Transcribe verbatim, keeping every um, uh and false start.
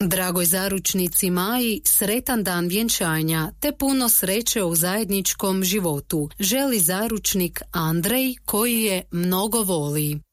Dragoj zaručnici Maji sretan dan vjenčanja te puno sreće u zajedničkom životu želi zaručnik Andrej koji je mnogo voli.